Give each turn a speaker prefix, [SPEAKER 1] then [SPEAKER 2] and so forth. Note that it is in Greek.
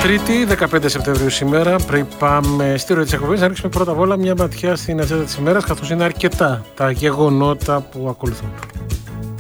[SPEAKER 1] Τρίτη, 15 Σεπτεμβρίου σήμερα. Πριν πάμε στη ροή της εκπομπής, να ρίξουμε πρώτα απ' όλα μια ματιά στην ατζέντα της ημέρας, καθώς είναι αρκετά τα γεγονότα που ακολουθούν.